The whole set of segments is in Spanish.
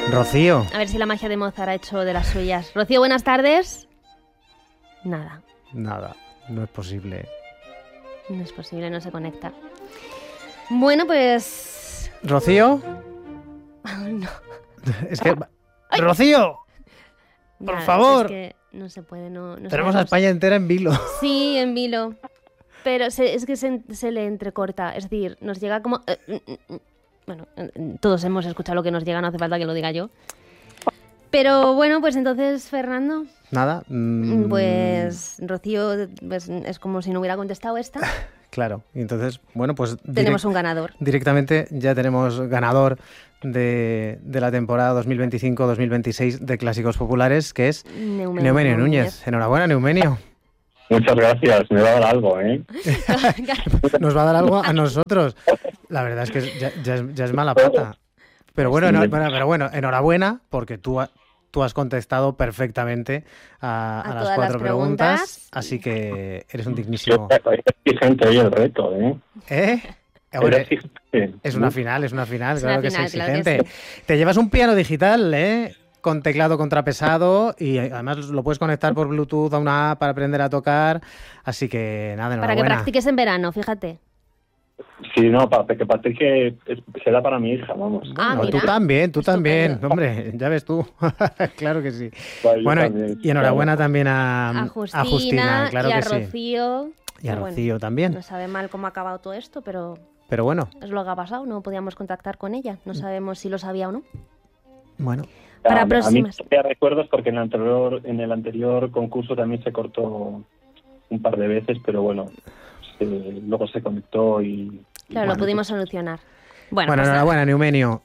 Rocío. A ver si la magia de Mozart ha hecho de las suyas. Rocío, buenas tardes. Nada. Nada, no es posible. No es posible, no se conecta. Bueno, pues... ¿Rocío? No. Es que... ¡Rocío! ¡Por Nada, favor! Es que no se puede, no Tenemos sabemos. a España entera en vilo. Sí, en vilo. Pero es que se le entrecorta. Es decir, nos llega como... Bueno, todos hemos escuchado lo que nos llega, no hace falta que lo diga yo. Pero bueno, pues entonces, Fernando... Nada. Pues Rocío pues, es como si no hubiera contestado esta. Claro, y entonces, bueno, pues... Tenemos un ganador. Directamente ya tenemos ganador de la temporada 2025-2026 de Clásicos Populares, que es Neumenio Núñez. Enhorabuena, Neumenio. Muchas gracias, me va a dar algo, ¿eh? Nos va a dar algo a nosotros. La verdad es que ya es mala pata. Pero bueno, enhorabuena, porque tú has contestado perfectamente a las 4 preguntas, así que eres un dignísimo... Es exigente hoy el reto, ¿eh? ¿Eh? Hombre, es una final, claro que es exigente. Claro que sí. Te llevas un piano digital, ¿eh? Con teclado contrapesado y además lo puedes conectar por Bluetooth a una app para aprender a tocar, así que nada, enhorabuena. Para que practiques en verano, fíjate. Sí, no, para que practique será para mi hija, vamos. Bueno, tú también, hombre, ya ves tú. Claro que sí. Vale, bueno, también, y enhorabuena también a Justina, claro y a que sí. Rocío. Y a Rocío también. No sabe mal cómo ha acabado todo esto, pero bueno. Es lo que ha pasado, no podíamos contactar con ella. No sabemos si lo sabía o no. Bueno. Para próximas. A mí me recuerdos porque en el anterior concurso también se cortó un par de veces, pero bueno, luego se conectó y... Claro, bueno, lo pudimos solucionar. Bueno, enhorabuena, Neumenio.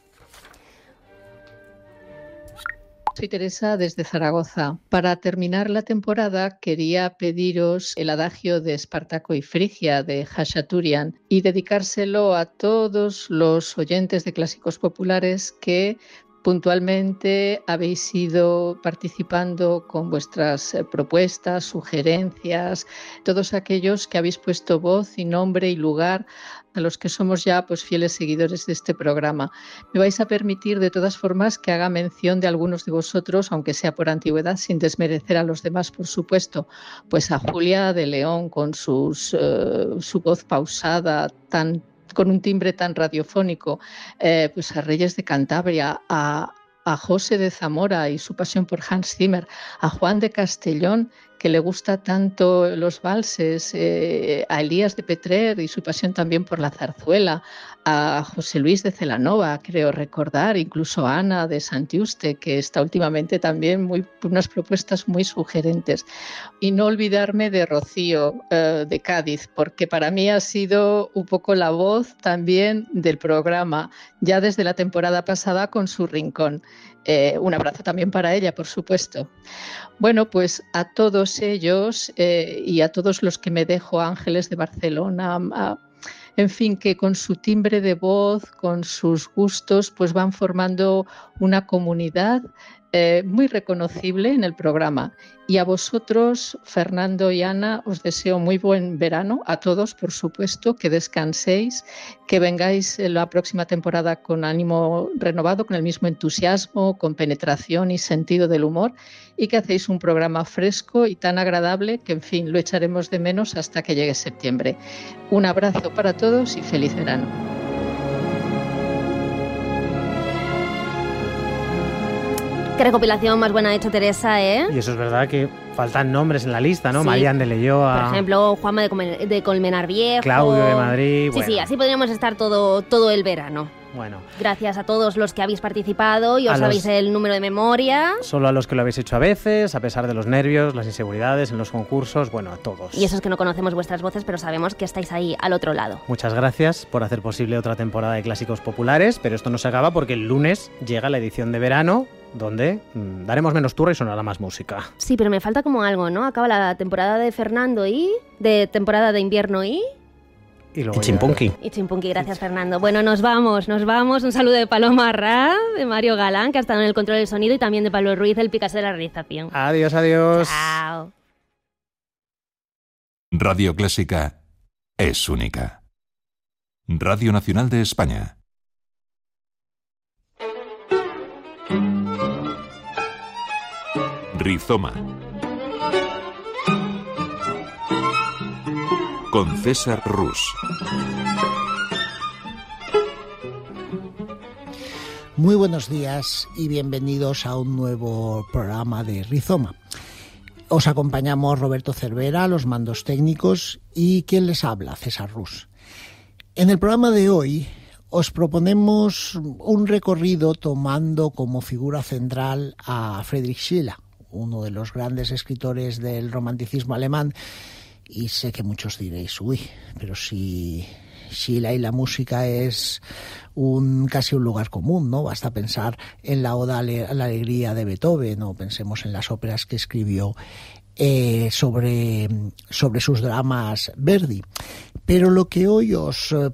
Soy Teresa desde Zaragoza. Para terminar la temporada quería pediros el adagio de Espartaco y Frigia de Khachaturian y dedicárselo a todos los oyentes de Clásicos Populares que puntualmente habéis ido participando con vuestras propuestas, sugerencias, todos aquellos que habéis puesto voz y nombre y lugar a los que somos ya pues fieles seguidores de este programa. Me vais a permitir de todas formas que haga mención de algunos de vosotros, aunque sea por antigüedad, sin desmerecer a los demás, por supuesto. Pues a Julia de León con su voz pausada, con un timbre tan radiofónico, pues a Reyes de Cantabria, a José de Zamora y su pasión por Hans Zimmer, a Juan de Castellón, que le gusta tanto los valses, a Elías de Petrer y su pasión también por la zarzuela, a José Luis de Celanova, creo recordar, incluso a Ana de Santiuste, que está últimamente también unas propuestas muy sugerentes. Y no olvidarme de Rocío, de Cádiz, porque para mí ha sido un poco la voz también del programa, ya desde la temporada pasada con su rincón. Un abrazo también para ella, por supuesto. Bueno, pues a todos ellos y a todos los que me dejo, Ángeles de Barcelona, en fin, que con su timbre de voz, con sus gustos, pues van formando una comunidad muy reconocible en el programa. Y a vosotros, Fernando y Ana, os deseo muy buen verano, a todos, por supuesto, que descanséis, que vengáis en la próxima temporada con ánimo renovado, con el mismo entusiasmo, con penetración y sentido del humor, y que hacéis un programa fresco y tan agradable que, en fin, lo echaremos de menos hasta que llegue septiembre. Un abrazo para todos y feliz verano. Qué recopilación más buena ha hecho Teresa, ¿eh? Y eso es verdad que faltan nombres en la lista, ¿no? Sí. Marian de Leyoa. Por ejemplo, Juanma de Colmenar Viejo. Claudio de Madrid. Sí, sí, así podríamos estar todo el verano. Bueno. Gracias a todos los que habéis participado y os sabéis el número de memoria. Solo a los que lo habéis hecho a veces, a pesar de los nervios, las inseguridades en los concursos, bueno, a todos. Y esos que no conocemos vuestras voces, pero sabemos que estáis ahí al otro lado. Muchas gracias por hacer posible otra temporada de Clásicos Populares, pero esto no se acaba porque el lunes llega la edición de verano, donde daremos menos turra y sonará más música. Sí, pero me falta como algo, ¿no? Acaba la temporada de Fernando de temporada de invierno y Chimpunqui. Y Chimpunqui, gracias Fernando. Bueno, nos vamos. Un saludo de Paloma Arrá, de Mario Galán, que ha estado en el control del sonido, y también de Pablo Ruiz, el Picasso de la realización. Adiós. Chao. Radio Clásica es única. Radio Nacional de España. Rizoma. Con César Rus. Muy buenos días y bienvenidos a un nuevo programa de Rizoma. Os acompañamos Roberto Cervera, los mandos técnicos, y quien les habla, César Rus. En el programa de hoy os proponemos un recorrido tomando como figura central a Friedrich Schiller, uno de los grandes escritores del romanticismo alemán. Y sé que muchos diréis, pero si Schiller y la música es casi un lugar común, ¿no? Basta pensar en la Oda a la Alegría de Beethoven, o pensemos en las óperas que escribió sobre sus dramas Verdi. Pero lo que hoy os